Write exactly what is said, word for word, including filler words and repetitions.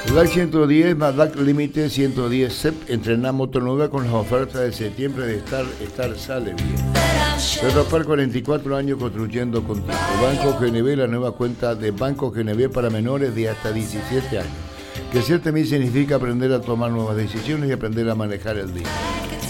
Lugar ciento diez, Madac Límite ciento diez C E P. Entrená moto nueva con las ofertas de septiembre de Star, Star sale bien. Petropar, cuarenta y cuatro años construyendo contigo. Banco G N B, la nueva cuenta de Banco G N B para menores de hasta diecisiete años. Crecer también significa aprender a tomar nuevas decisiones y aprender a manejar el día.